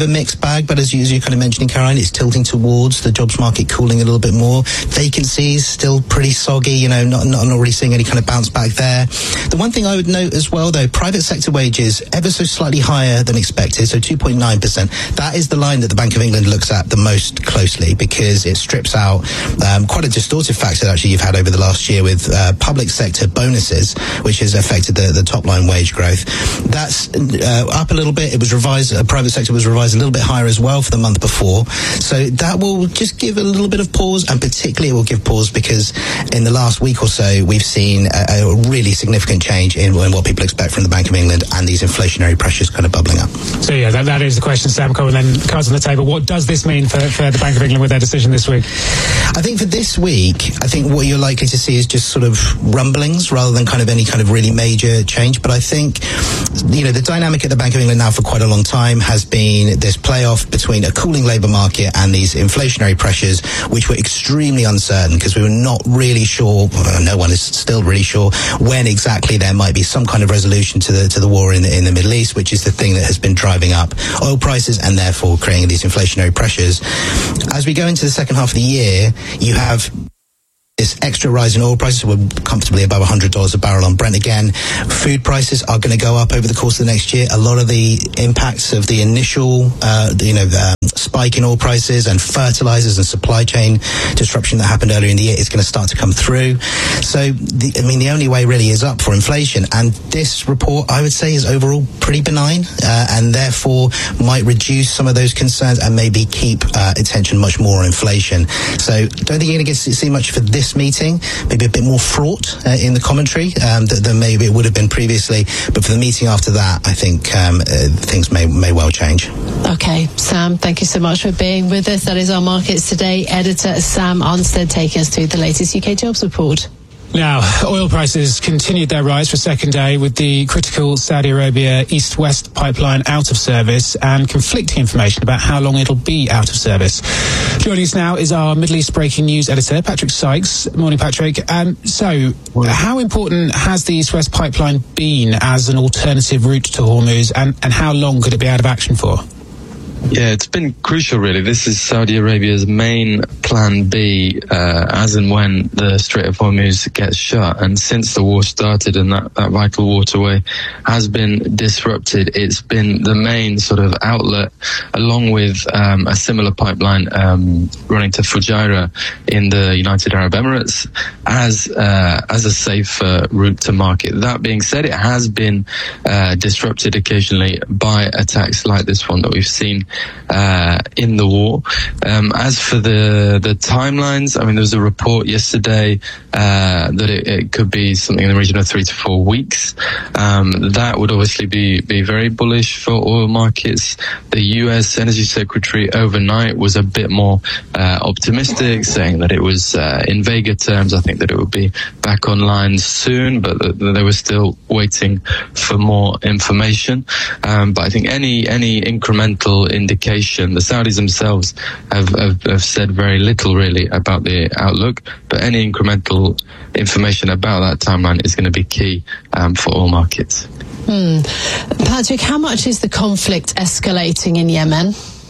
a mixed bag, but as you, as you kind of mentioning, Caroline, it's tilting towards the jobs market cooling a little bit more. Vacancies still pretty soggy, you know, not, not, not really seeing any kind of bounce back there. The one thing I would note as well, though, private sector wages ever so slightly higher than expected, so two point nine percent. That is the line that the Bank of England looks at the most closely, because it strips out um, quite a distortive factor actually you've had over the last year with uh, public sector bonuses, which has affected the, the top line wage growth. That's uh, up a little bit. It was revised, uh, private sector was revised a little bit higher as well for the month before. So that will just give a little bit of pause, and particularly it will give pause because in the last week or so we've seen a, a really significant change in, in what people expect from the Bank of England and these inflationary pressures kind of bubbling up. So yeah, that, that is the question, Sam Cole, and then cards on the table. What does this mean for, for the Bank of England with their decision this week? I think for this week, I think what you're likely to see is just sort of rumblings rather than kind of any kind of really major change. But I think, you know, the dynamic at the Bank of England now for quite a long time has been this playoff between a cooling labour market and these inflationary pressures, which were extremely uncertain because we were not really sure, well, no one is still really sure, when exactly there might be some kind of resolution to the to the war in the, in the Middle East, which is the thing that has been driving up oil prices and therefore creating these inflationary pressures. As we go into the second half of the year, you have this extra rise in oil prices. We're comfortably above one hundred dollars a barrel on Brent again. Food prices are going to go up over the course of the next year. A lot of the impacts of the initial, uh, you know, the spike in oil prices and fertilizers and supply chain disruption that happened earlier in the year is going to start to come through. So, the, I mean, the only way really is up for inflation. And this report, I would say, is overall pretty benign uh, and therefore might reduce some of those concerns and maybe keep uh, attention much more on inflation. So, don't think you're going to get to see much for this meeting, maybe a bit more fraught uh, in the commentary um, than, than maybe it would have been previously. But for the meeting after that, I think um, uh, things may may well change. Okay, Sam, thank you so much for being with us. That is our Markets Today editor, Sam Arnstead, taking us through the latest U K jobs report. Now, oil prices continued their rise for a second day with the critical Saudi Arabia East-West pipeline out of service and conflicting information about how long it'll be out of service. Joining us now is our Middle East breaking news editor, Patrick Sykes. Morning, Patrick. Um, so, Morning. How important has the East-West pipeline been as an alternative route to Hormuz, and, and how long could it be out of action for? Yeah, it's been crucial, really. This is Saudi Arabia's main plan B uh, as and when the Strait of Hormuz gets shut. And since the war started and that, that vital waterway has been disrupted, it's been the main sort of outlet, along with um, a similar pipeline um, running to Fujairah in the United Arab Emirates, as uh, as a safe uh, route to market. That being said, it has been uh, disrupted occasionally by attacks like this one that we've seen Uh, in the war. Um, as for the the timelines, I mean, there was a report yesterday uh, that it, it could be something in the region of three to four weeks. Um, that would obviously be, be very bullish for oil markets. The U S Energy Secretary overnight was a bit more uh, optimistic, saying that it was uh, in vaguer terms. I think that it would be back online soon, but th- they were still waiting for more information. Um, but I think any any incremental indication, the Saudis themselves have, have, have said very little really about the outlook, but any incremental information about that timeline is going to be key um, for all markets. Hmm. Patrick, how much is the conflict escalating in Yemen?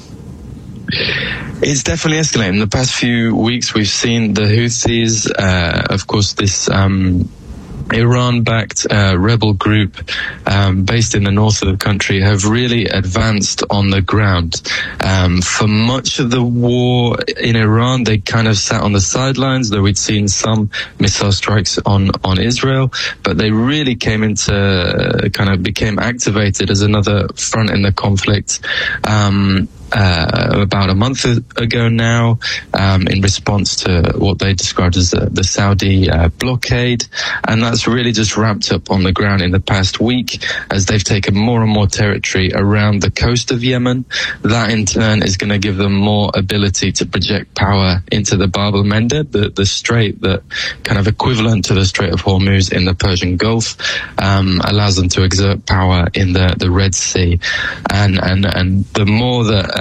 It's definitely escalating. In the past few weeks, we've seen the Houthis, uh, of course, this um, Iran-backed uh, rebel group um, based in the north of the country, have really advanced on the ground. Um, for much of the war in Iran, they kind of sat on the sidelines, though we'd seen some missile strikes on, on Israel, but they really came into, uh, kind of became activated as another front in the conflict. Um, Uh, about a month ago now, um, in response to what they described as the, the Saudi uh, blockade. And that's really just ramped up on the ground in the past week as they've taken more and more territory around the coast of Yemen. That in turn is going to give them more ability to project power into the Bab el-Mandeb, the, the strait that kind of equivalent to the Strait of Hormuz in the Persian Gulf, um, allows them to exert power in the, the Red Sea. And, and, and the more that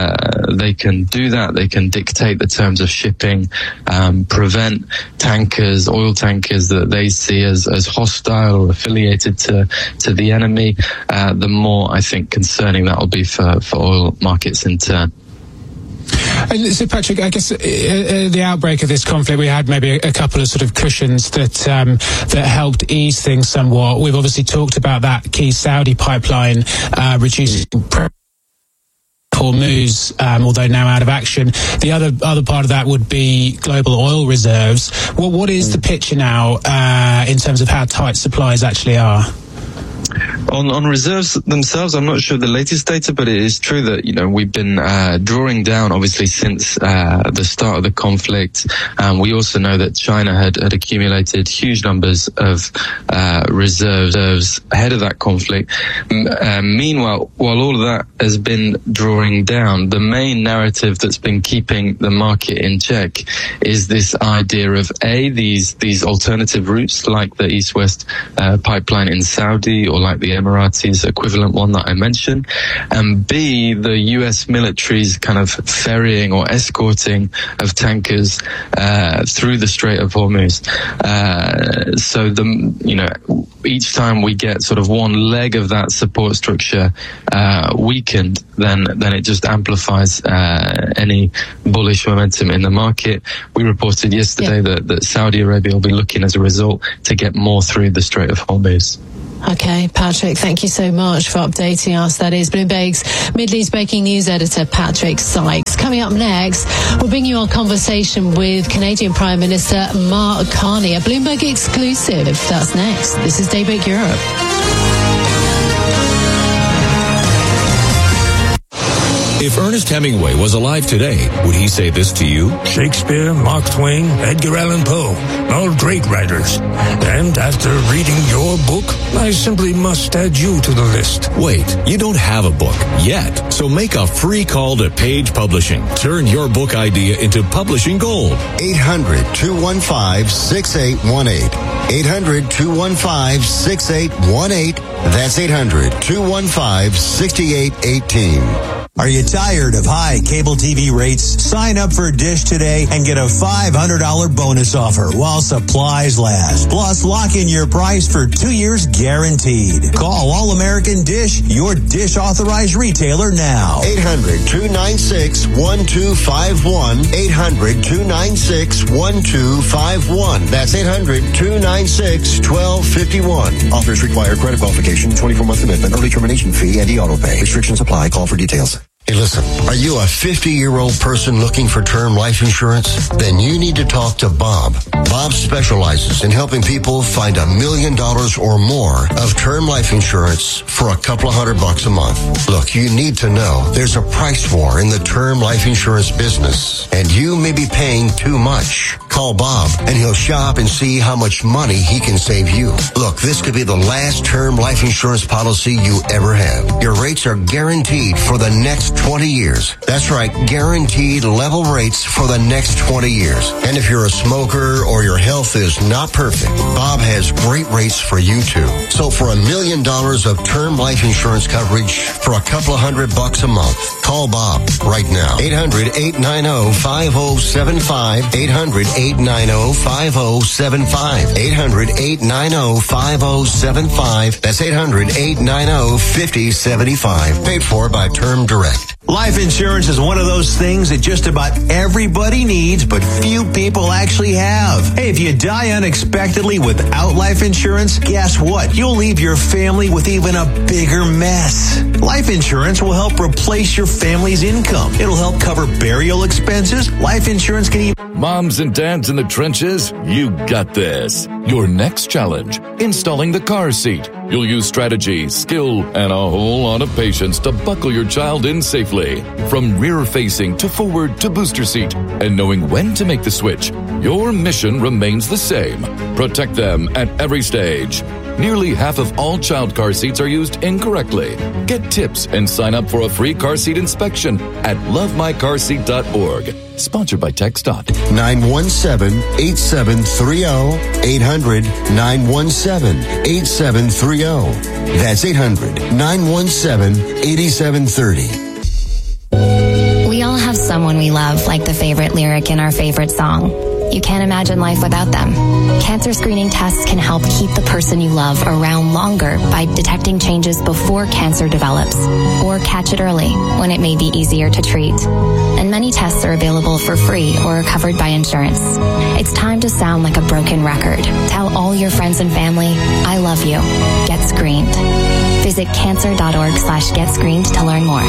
uh, they can do that. They can dictate the terms of shipping, um, prevent tankers, oil tankers that they see as, as hostile or affiliated to, to the enemy, uh, the more, I think, concerning that will be for, for oil markets in turn. And so, Patrick, I guess uh, uh, the outbreak of this conflict, we had maybe a, a couple of sort of cushions that um, that helped ease things somewhat. We've obviously talked about that key Saudi pipeline uh, reducing pressure. Hormuz, um, although now out of action. The other other part of that would be global oil reserves. Well, what is the picture now uh, in terms of how tight supplies actually are? On, on reserves themselves, I'm not sure the latest data, but it is true that, you know, we've been uh, drawing down, obviously, since uh, the start of the conflict. Um, we also know that China had, had accumulated huge numbers of uh, reserves ahead of that conflict. Uh, meanwhile, while all of that has been drawing down, the main narrative that's been keeping the market in check is this idea of, A, these, these alternative routes like the East-West uh, pipeline in Saudi, or like the Emiratis equivalent one that I mentioned, and B, the U S military's kind of ferrying or escorting of tankers uh, through the Strait of Hormuz. Uh, so the you know each time we get sort of one leg of that support structure uh, weakened, then then it just amplifies uh, any bullish momentum in the market. We reported yesterday yeah. that, that Saudi Arabia will be looking as a result to get more through the Strait of Hormuz. Okay, Patrick, thank you so much for updating us. That is Bloomberg's Middle East breaking news editor, Patrick Sykes. Coming up next, we'll bring you our conversation with Canadian Prime Minister Mark Carney, a Bloomberg exclusive. That's next. This is Daybreak Europe. If Ernest Hemingway was alive today, would he say this to you? Shakespeare, Mark Twain, Edgar Allan Poe, all great writers. And after reading your book, I simply must add you to the list. Wait, you don't have a book yet. So make a free call to Page Publishing. Turn your book idea into publishing gold. eight hundred, two one five, six eight one eight. eight hundred, two one five, six eight one eight. That's eight hundred, two one five, six eight one eight. Are you tired of high cable T V rates? Sign up for Dish today and get a five hundred dollars bonus offer while supplies last. Plus, lock in your price for two years guaranteed. Call All American Dish, your Dish authorized retailer now. eight hundred, two nine six, one two five one. eight hundred, two nine six, one two five one. That's eight hundred, two nine six, one two five one. Offers require credit qualification, twenty-four month commitment, early termination fee, and e-auto pay. Restrictions apply. Call for details. Hey, listen, are you a fifty-year-old person looking for term life insurance? Then you need to talk to Bob. Bob specializes in helping people find a million dollars or more of term life insurance for a couple of hundred bucks a month. Look, you need to know there's a price war in the term life insurance business, and you may be paying too much. Call Bob, and he'll shop and see how much money he can save you. Look, this could be the last term life insurance policy you ever have. Your rates are guaranteed for the next twenty years. That's right, guaranteed level rates for the next twenty years. And if you're a smoker or your health is not perfect, Bob has great rates for you too. So for a million dollars of term life insurance coverage for a couple of hundred bucks a month, call Bob right now. eight hundred, eight nine zero, five zero seven five. eight hundred, eight nine zero, five zero seven five. eight hundred, eight nine zero, five zero seven five. That's eight hundred, eight nine zero, five zero seven five. Paid for by Term Direct. Life insurance is one of those things that just about everybody needs, but few people actually have. Hey, if you die unexpectedly without life insurance, guess what? You'll leave your family with even a bigger mess. Life insurance will help replace your family's income. It'll help cover burial expenses. Life insurance can even... Moms and dads in the trenches, you got this. Your next challenge, installing the car seat. You'll use strategy, skill, and a whole lot of patience to buckle your child in safely. From rear-facing to forward to booster seat. And knowing when to make the switch, your mission remains the same. Protect them at every stage. Nearly half of all child car seats are used incorrectly. Get tips and sign up for a free car seat inspection at love my car seat dot org. Sponsored by TechStop. nine one seven, eight seven three zero. eight hundred, nine one seven, eight seven three zero. That's eight hundred, nine one seven, eight seven three zero. someone we love, like the favorite lyric in our favorite song. You can't imagine life without them. Cancer screening tests can help keep the person you love around longer by detecting changes before cancer develops, or catch it early when it may be easier to treat. And many tests are available for free or are covered by insurance. It's time to sound like a broken record. Tell all your friends and family, I love you. Get screened. Visit cancer.org slash get screened to learn more.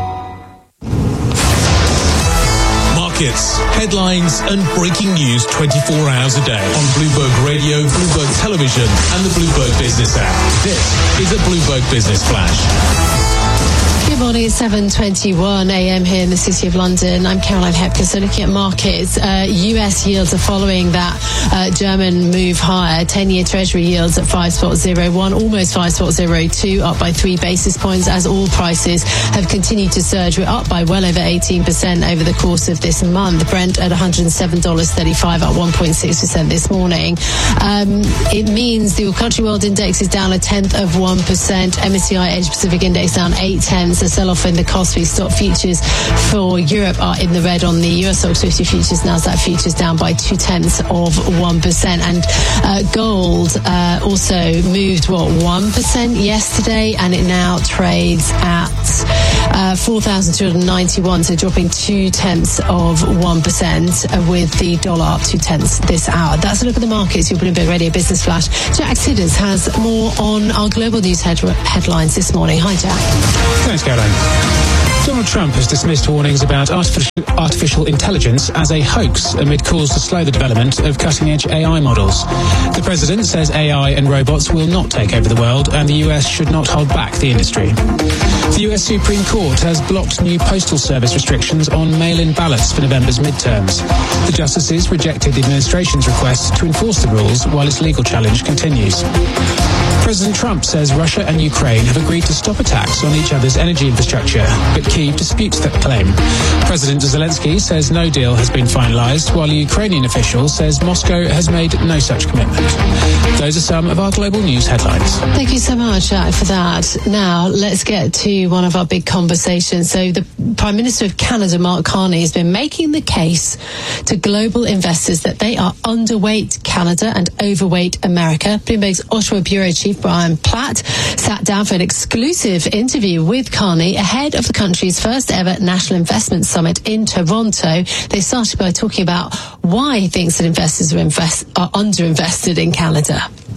Markets, headlines, and breaking news twenty-four hours a day on Bloomberg Radio, Bloomberg Television, and the Bloomberg Business app. This is a Bloomberg Business Flash. Good morning, it's seven twenty-one a m here in the City of London. I'm Caroline Hepker. So looking at markets, uh, U S yields are following that uh, German move higher. ten-year Treasury yields at five point oh one, almost five point oh two, up by three basis points as all prices have continued to surge. We're up by well over eighteen percent over the course of this month. Brent at one hundred seven dollars thirty-five, up one point six percent this morning. Um, it means the Country World Index is down a tenth of one percent. M S C I Asia Pacific Index down eight tenths. The sell-off in the Kospi stock futures for Europe are in the red on the U S Stoxx fifty futures. Nasdaq futures down by two tenths of one percent. And uh, gold uh, also moved, what, one percent yesterday, and it now trades at uh, four thousand two hundred ninety-one, so dropping two tenths of one percent, uh, with the dollar up two tenths this hour. That's a look at the markets. Your Bloomberg Radio Business Flash. Jack Sidders has more on our global news head- headlines this morning. Hi, Jack. Thanks, Caroline. Donald Trump has dismissed warnings about artificial, artificial intelligence as a hoax amid calls to slow the development of cutting-edge A I models. The president says A I and robots will not take over the world, and the U S should not hold back the industry. The U S Supreme Court has blocked new postal service restrictions on mail-in ballots for November's midterms. The justices rejected the administration's request to enforce the rules while its legal challenge continues. President Trump says Russia and Ukraine have agreed to stop attacks on each other's energy infrastructure, but Kyiv disputes that claim. President Zelensky says no deal has been finalized, while a Ukrainian official says Moscow has made no such commitment. Those are some of our global news headlines. Thank you so much, Jack, for that. Now, let's get to one of our big conversations. So the Prime Minister of Canada, Mark Carney, has been making the case to global investors that they are underweight Canada and overweight America. Bloomberg's Ottawa Bureau Chief Brian Platt sat down for an exclusive interview with Carney ahead of the country's first ever National Investment Summit in Toronto. They started by talking about why he thinks that investors are, invest- are underinvested in Canada.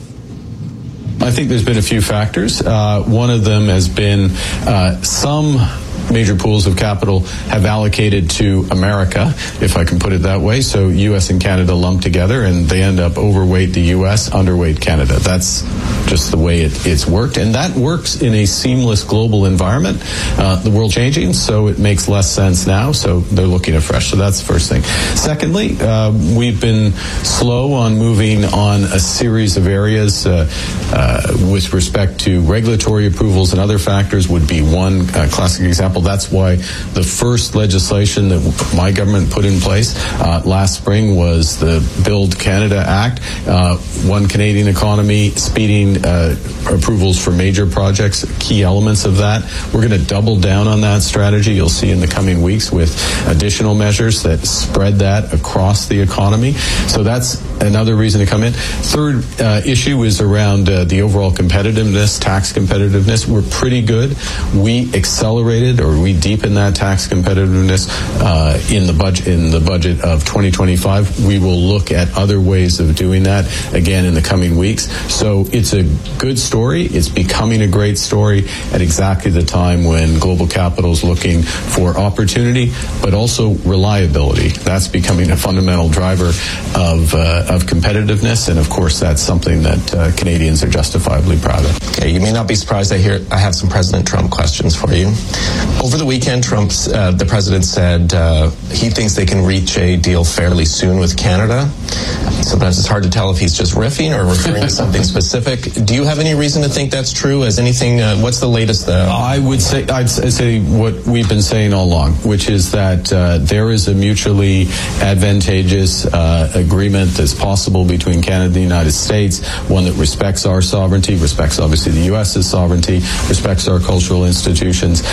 I think there's been a few factors. Uh, one of them has been uh, some major pools of capital have allocated to America, if I can put it that way. So U S and Canada lumped together, and they end up overweight the U S, underweight Canada. That's just the way it, it's worked. And that works in a seamless global environment. Uh, the world changing, so it makes less sense now. So they're looking afresh. So that's the first thing. Secondly, uh, we've been slow on moving on a series of areas uh, uh, with respect to regulatory approvals and other factors would be one uh, classic example. That's why the first legislation that my government put in place uh, last spring was the Build Canada Act, uh, One Canadian Economy, speeding uh, approvals for major projects, key elements of that. We're going to double down on that strategy. You'll see in the coming weeks with additional measures that spread that across the economy. So that's another reason to come in. Third uh, issue is around uh, the overall competitiveness, tax competitiveness. We're pretty good. We accelerated or we deepen that tax competitiveness uh, in the budget in the budget of twenty twenty-five. We will look at other ways of doing that again in the coming weeks. So it's a good story. It's becoming a great story at exactly the time when global capital is looking for opportunity, but also reliability. That's becoming a fundamental driver of uh, of competitiveness, and of course that's something that uh, Canadians are justifiably proud of. Okay, you may not be surprised I hear I have some President Trump questions for you. Over the weekend, Trump's, uh, the president said uh, he thinks they can reach a deal fairly soon with Canada. Sometimes it's hard to tell if he's just riffing or referring to something specific. Do you have any reason to think that's true? Has anything, uh, what's the latest? Uh, I would say, I'd say what we've been saying all along, which is that uh, there is a mutually advantageous uh, agreement that's possible between Canada and the United States, one that respects our sovereignty, respects obviously the U S's sovereignty, respects our cultural institutions, um,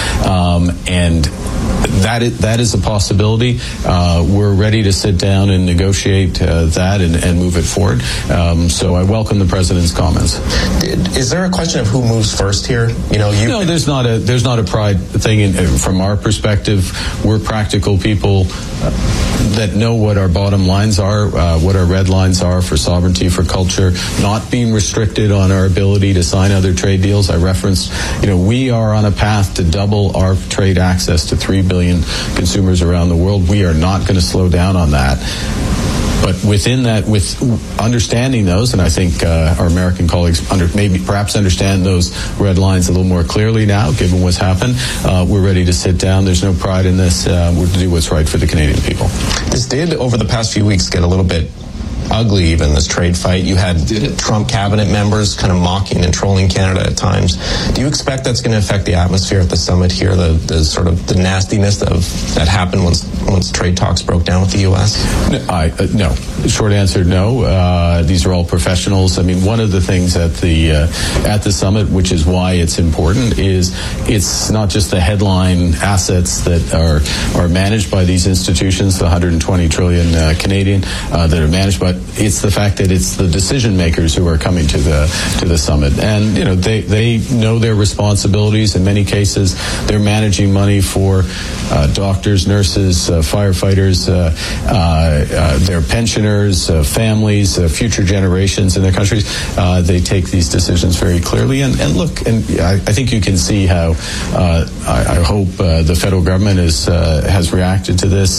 um, and that is, that is a possibility. Uh, we're ready to sit down and negotiate uh, that and, and move it forward. Um, so I welcome the president's comments. Is there a question of who moves first here? You know, you no, there's not a there's not a pride thing. In, from our perspective, we're practical people uh, that know what our bottom lines are, uh, what our red lines are for sovereignty, for culture, not being restricted on our ability to sign other trade deals. I referenced, you know, we are on a path to double our trade access to three billion consumers around the world. We are not going to slow down on that. But within that, with understanding those, and I think uh, our American colleagues under, maybe perhaps understand those red lines a little more clearly now, given what's happened, uh, we're ready to sit down. There's no pride in this. Uh, we're to do what's right for the Canadian people. This did, over the past few weeks, get a little bit ugly, even this trade fight. You had Trump cabinet members kind of mocking and trolling Canada at times. Do you expect that's going to affect the atmosphere at the summit here, the, the sort of the nastiness of that happened once once trade talks broke down with the U S? No, I, uh, no. Short answer, no. Uh, these are all professionals. I mean, one of the things at the uh, at the summit, which is why it's important, is it's not just the headline assets that are are managed by these institutions, the one hundred twenty trillion uh, Canadian uh, that are managed by. It's the fact that it's the decision makers who are coming to the to the summit, and you know they they know their responsibilities. In many cases, they're managing money for uh, doctors, nurses, uh, firefighters, uh, uh, uh, their pensioners, uh, families, uh, future generations in their countries. Uh, they take these decisions very clearly, and, and look, and I, I think you can see how uh, I, I hope uh, the federal government is uh, has reacted to this.